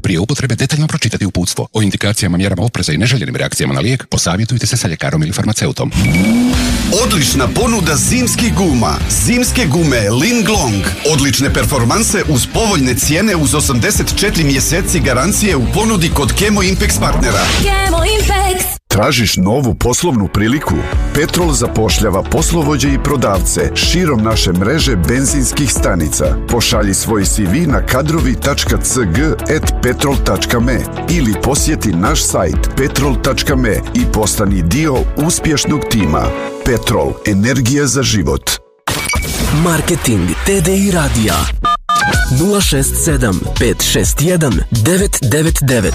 Prije upotrebe detaljno pročitati uputstvo. O indikacijama, mjerama opreza i neželjenim reakcijama na lijek posavjetujte se sa ljekarom ili farmaceutom. Odlična ponuda zimskih guma. Zimske gume Linglong. Odlične performanse uz povoljne cijene uz 84 mjeseci garancije u ponudi kod Kemo Impex partnera. Kemo Impex. Tražiš novu poslovnu priliku? Petrol zapošljava poslovođe i prodavce širom naše mreže benzinskih stanica. Pošalji svoj CV na kadrovi.cg@petrol.me ili posjeti naš sajt petrol.me i postani dio uspješnog tima. Petrol, energija za život. Marketing TDI radija 067 561 999.